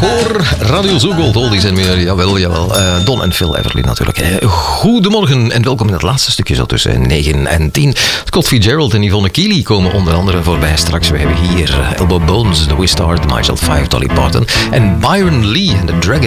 voor Radio Zoogold. Oldies en meer, jawel. Don en Phil Everly natuurlijk. Goedemorgen en welkom in het laatste stukje zo tussen 9 en 10. Scott Fitzgerald en Yvonne Keely komen onder andere voorbij. Straks we hebben hier Elbow Bones, The Wistard, The Miles 5, Dolly Parton en Byron Lee en The Dragon.